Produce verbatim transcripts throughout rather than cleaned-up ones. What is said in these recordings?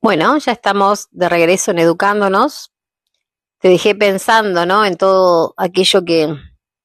Bueno, ya estamos de regreso en Educándonos. Te dejé pensando, ¿no? En todo aquello que,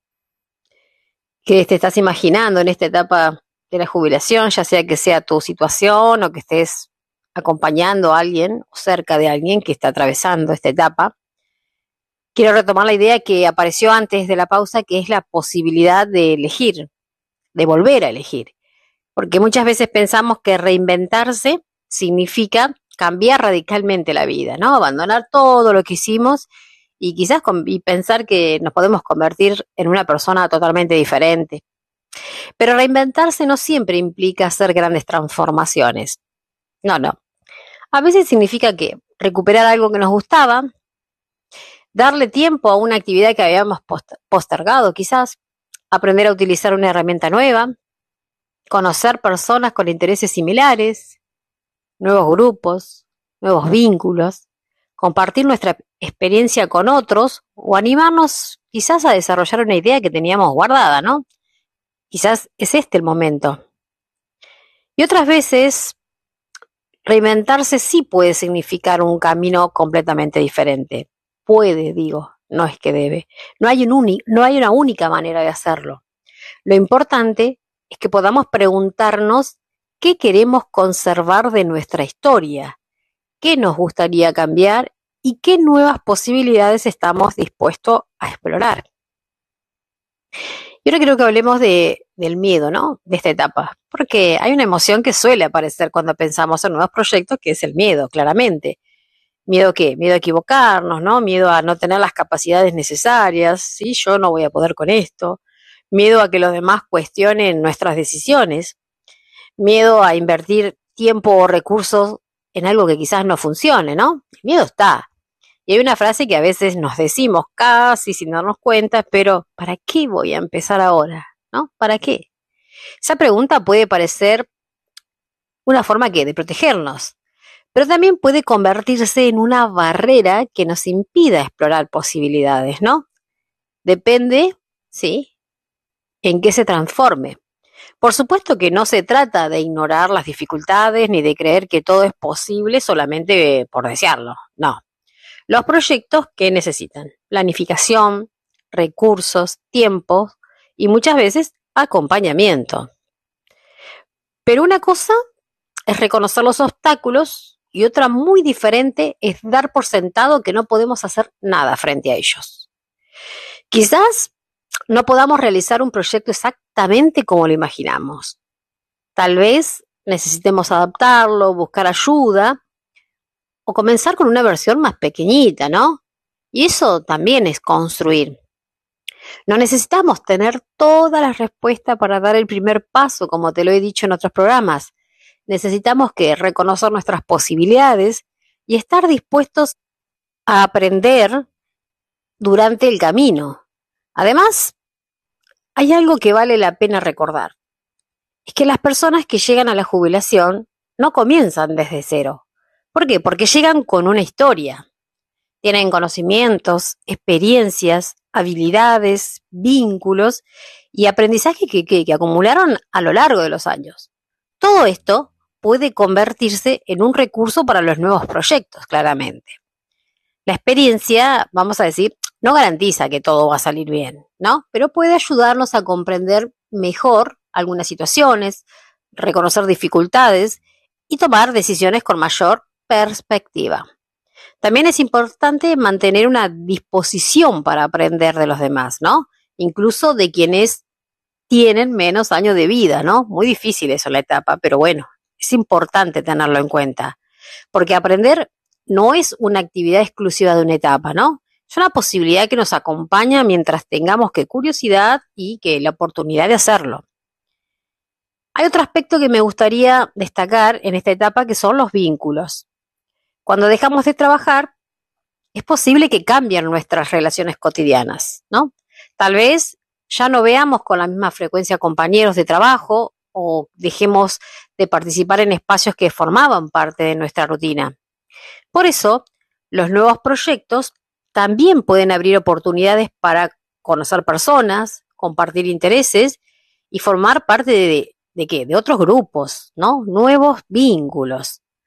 que te estás imaginando en esta etapa de la jubilación, ya sea que sea tu situación o que estés acompañando a alguien o cerca de alguien que está atravesando esta etapa. Quiero retomar la idea que apareció antes de la pausa, que es la posibilidad de elegir, de volver a elegir. Porque muchas veces pensamos que reinventarse significa cambiar radicalmente la vida, ¿no? Abandonar todo lo que hicimos y quizás con, y pensar que nos podemos convertir en una persona totalmente diferente. Pero reinventarse no siempre implica hacer grandes transformaciones. No, no. A veces significa que recuperar algo que nos gustaba, darle tiempo a una actividad que habíamos postergado quizás, aprender a utilizar una herramienta nueva, conocer personas con intereses similares, nuevos grupos, nuevos vínculos, compartir nuestra experiencia con otros o animarnos quizás a desarrollar una idea que teníamos guardada, ¿no? Quizás es este el momento. Y otras veces, reinventarse sí puede significar un camino completamente diferente. Puede, digo, no es que debe. No hay, un uni- no hay una única manera de hacerlo. Lo importante es que podamos preguntarnos qué queremos conservar de nuestra historia, qué nos gustaría cambiar y qué nuevas posibilidades estamos dispuestos a explorar. Y ahora quiero que hablemos de, del miedo, ¿no? De esta etapa, porque hay una emoción que suele aparecer cuando pensamos en nuevos proyectos, que es el miedo, claramente. ¿Miedo a qué? Miedo a equivocarnos, ¿no? Miedo a no tener las capacidades necesarias, ¿sí? Yo no voy a poder con esto. Miedo a que los demás cuestionen nuestras decisiones. Miedo a invertir tiempo o recursos en algo que quizás no funcione, ¿no? El miedo está. Y hay una frase que a veces nos decimos casi sin darnos cuenta, pero ¿para qué voy a empezar ahora? ¿No? ¿Para qué? Esa pregunta puede parecer una forma que de protegernos, pero también puede convertirse en una barrera que nos impida explorar posibilidades, ¿no? Depende, sí, en qué se transforme. Por supuesto que no se trata de ignorar las dificultades ni de creer que todo es posible solamente por desearlo, no. Los proyectos que necesitan planificación, recursos, tiempo y muchas veces acompañamiento. Pero una cosa es reconocer los obstáculos y otra muy diferente es dar por sentado que no podemos hacer nada frente a ellos. Quizás no podamos realizar un proyecto exactamente como lo imaginamos. Tal vez necesitemos adaptarlo, buscar ayuda o comenzar con una versión más pequeñita, ¿no? Y eso también es construir. No necesitamos tener todas las respuestas para dar el primer paso, como te lo he dicho en otros programas. Necesitamos que reconocer nuestras posibilidades y estar dispuestos a aprender durante el camino. Además, hay algo que vale la pena recordar. Es que las personas que llegan a la jubilación no comienzan desde cero. ¿Por qué? Porque llegan con una historia. Tienen conocimientos, experiencias, habilidades, vínculos y aprendizaje que, que, que acumularon a lo largo de los años. Todo esto puede convertirse en un recurso para los nuevos proyectos, claramente. La experiencia, vamos a decir, no garantiza que todo va a salir bien, ¿no? Pero puede ayudarnos a comprender mejor algunas situaciones, reconocer dificultades y tomar decisiones con mayor perspectiva. También es importante mantener una disposición para aprender de los demás, ¿no? Incluso de quienes tienen menos años de vida, ¿no? Muy difícil eso en la etapa, pero bueno, es importante tenerlo en cuenta, porque aprender no es una actividad exclusiva de una etapa, ¿no? Es una posibilidad que nos acompaña mientras tengamos que curiosidad y que la oportunidad de hacerlo. Hay otro aspecto que me gustaría destacar en esta etapa que son los vínculos. Cuando dejamos de trabajar, es posible que cambien nuestras relaciones cotidianas, ¿no? Tal vez ya no veamos con la misma frecuencia compañeros de trabajo o dejemos de participar en espacios que formaban parte de nuestra rutina. Por eso, los nuevos proyectos también pueden abrir oportunidades para conocer personas, compartir intereses y formar parte de, ¿de qué? De otros grupos, ¿no? Nuevos vínculos.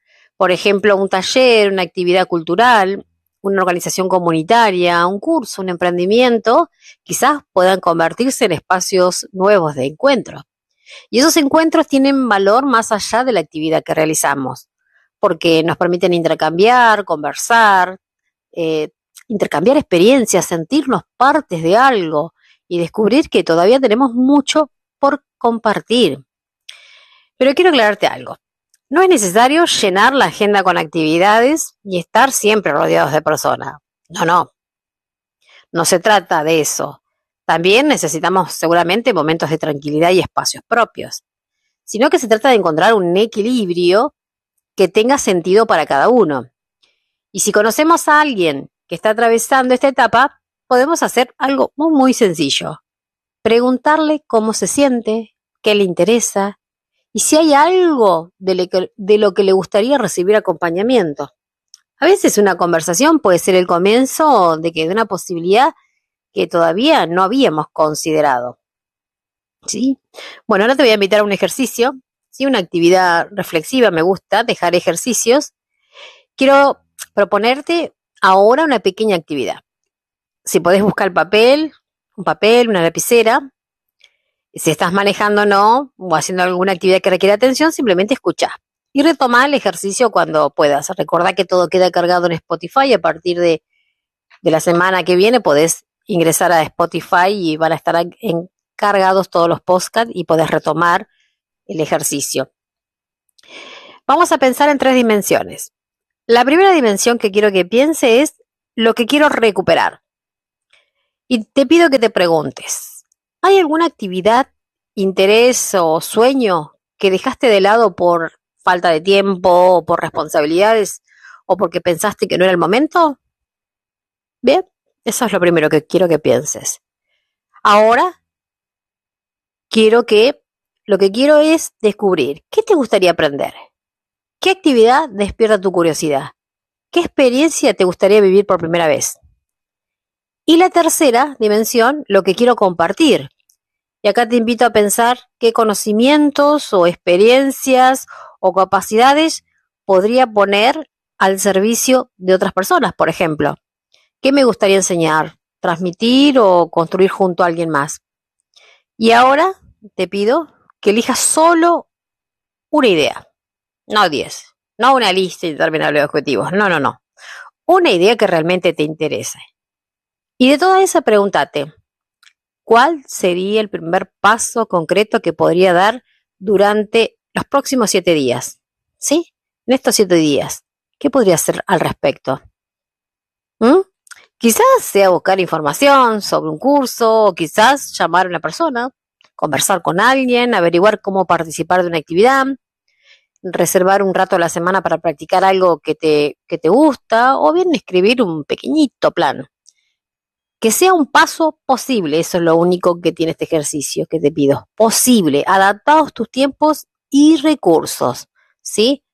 Por ejemplo, un taller, una actividad cultural, una organización comunitaria, un curso, un emprendimiento, quizás puedan convertirse en espacios nuevos de encuentro. Y esos encuentros tienen valor más allá de la actividad que realizamos, porque nos permiten intercambiar, conversar, eh, intercambiar experiencias, sentirnos partes de algo y descubrir que todavía tenemos mucho por compartir. Pero quiero aclararte algo. No es necesario llenar la agenda con actividades y estar siempre rodeados de personas. No, no. No se trata de eso. También necesitamos seguramente momentos de tranquilidad y espacios propios, sino que se trata de encontrar un equilibrio que tenga sentido para cada uno. Y si conocemos a alguien que está atravesando esta etapa, podemos hacer algo muy, muy sencillo. Preguntarle cómo se siente, qué le interesa y si hay algo de lo que, de lo que le gustaría recibir acompañamiento. A veces una conversación puede ser el comienzo de que de una posibilidad que todavía no habíamos considerado. ¿Sí? Bueno, ahora te voy a invitar a un ejercicio, ¿sí? Una actividad reflexiva, me gusta dejar ejercicios. Quiero proponerte ahora una pequeña actividad. Si podés buscar el papel, un papel, una lapicera. Si estás manejando no, o haciendo alguna actividad que requiera atención, simplemente escucha. Y retoma el ejercicio cuando puedas. Recordá que todo queda cargado en Spotify. A partir de, de la semana que viene podés ingresar a Spotify y van a estar encargados todos los podcasts y podés retomar el ejercicio. Vamos a pensar en tres dimensiones. La primera dimensión que quiero que piense es lo que quiero recuperar. Y te pido que te preguntes, ¿hay alguna actividad, interés o sueño que dejaste de lado por falta de tiempo, o por responsabilidades, o porque pensaste que no era el momento? Bien, eso es lo primero que quiero que pienses. Ahora, quiero que, lo que quiero es descubrir, ¿qué te gustaría aprender? ¿Qué actividad despierta tu curiosidad? ¿Qué experiencia te gustaría vivir por primera vez? Y la tercera dimensión, lo que quiero compartir. Y acá te invito a pensar qué conocimientos o experiencias o capacidades podría poner al servicio de otras personas, por ejemplo. ¿Qué me gustaría enseñar, transmitir o construir junto a alguien más? Y ahora te pido que elijas solo una idea, no diez, no una lista interminable de objetivos, no, no, no. Una idea que realmente te interese. Y de toda esa pregúntate, ¿cuál sería el primer paso concreto que podría dar durante los próximos siete días? ¿Sí? En estos siete días, ¿qué podría hacer al respecto? ¿Mm? Quizás sea buscar información sobre un curso, o quizás llamar a una persona, conversar con alguien, averiguar cómo participar de una actividad, reservar un rato a la semana para practicar algo que te, que te gusta, o bien escribir un pequeñito plan. Que sea un paso posible, eso es lo único que tiene este ejercicio que te pido. Posible, adaptados a tus tiempos y recursos, ¿sí?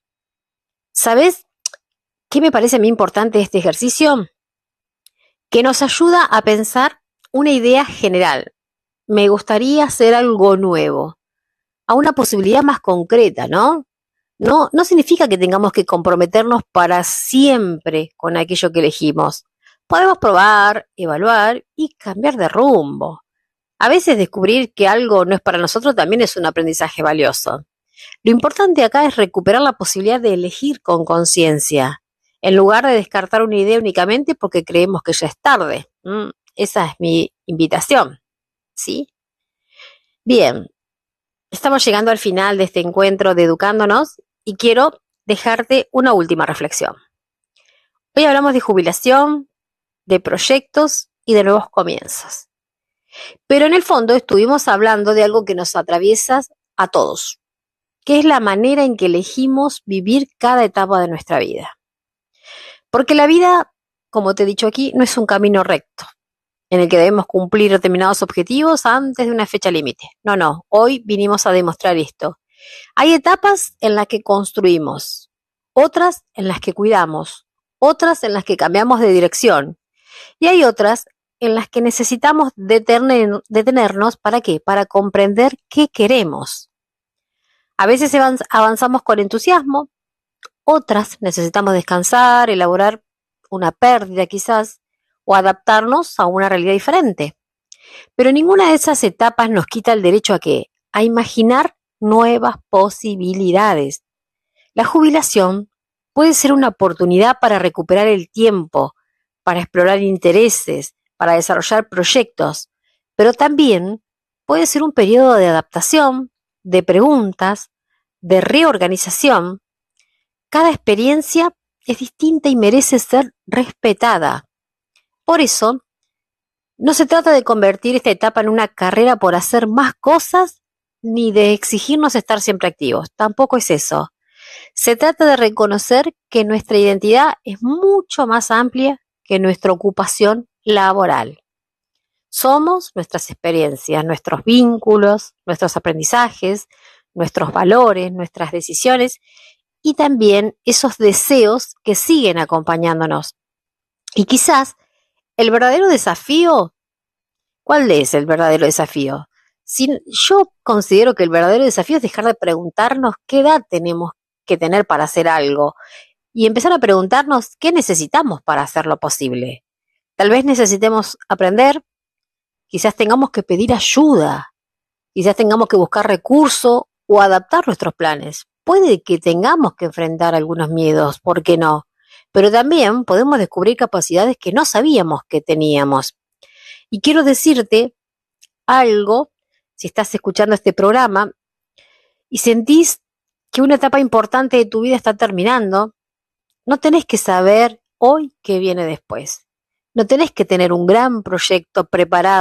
¿Sabes qué me parece a mí importante de este ejercicio? Que nos ayuda a pensar una idea general. Me gustaría hacer algo nuevo, a una posibilidad más concreta, ¿no? No, no significa que tengamos que comprometernos para siempre con aquello que elegimos. Podemos probar, evaluar y cambiar de rumbo. A veces descubrir que algo no es para nosotros también es un aprendizaje valioso. Lo importante acá es recuperar la posibilidad de elegir con conciencia, en lugar de descartar una idea únicamente porque creemos que ya es tarde. Mm, esa es mi invitación, ¿sí? Bien, estamos llegando al final de este encuentro de Educándonos y quiero dejarte una última reflexión. Hoy hablamos de jubilación, de proyectos y de nuevos comienzos. Pero en el fondo estuvimos hablando de algo que nos atraviesa a todos, que es la manera en que elegimos vivir cada etapa de nuestra vida. Porque la vida, como te he dicho aquí, no es un camino recto, en el que debemos cumplir determinados objetivos antes de una fecha límite. No, no, hoy vinimos a demostrar esto. Hay etapas en las que construimos, otras en las que cuidamos, otras en las que cambiamos de dirección, y hay otras en las que necesitamos detener, detenernos, ¿para qué? Para comprender qué queremos. A veces avanzamos con entusiasmo Otras necesitamos descansar, elaborar una pérdida quizás, o adaptarnos a una realidad diferente. Pero ninguna de esas etapas nos quita el derecho a qué? A imaginar nuevas posibilidades. La jubilación puede ser una oportunidad para recuperar el tiempo, para explorar intereses, para desarrollar proyectos, pero también puede ser un periodo de adaptación, de preguntas, de reorganización. Cada experiencia es distinta y merece ser respetada. Por eso, no se trata de convertir esta etapa en una carrera por hacer más cosas, ni de exigirnos estar siempre activos. Tampoco es eso. Se trata de reconocer que nuestra identidad es mucho más amplia que nuestra ocupación laboral. Somos nuestras experiencias, nuestros vínculos, nuestros aprendizajes, nuestros valores, nuestras decisiones y también esos deseos que siguen acompañándonos. Y quizás el verdadero desafío, ¿cuál es el verdadero desafío? Si, yo considero que el verdadero desafío es dejar de preguntarnos qué edad tenemos que tener para hacer algo y empezar a preguntarnos qué necesitamos para hacerlo posible. Tal vez necesitemos aprender, quizás tengamos que pedir ayuda, quizás tengamos que buscar recursos o adaptar nuestros planes. Puede que tengamos que enfrentar algunos miedos, ¿por qué no? Pero también podemos descubrir capacidades que no sabíamos que teníamos. Y quiero decirte algo, si estás escuchando este programa y sentís que una etapa importante de tu vida está terminando, no tenés que saber hoy qué viene después. No tenés que tener un gran proyecto preparado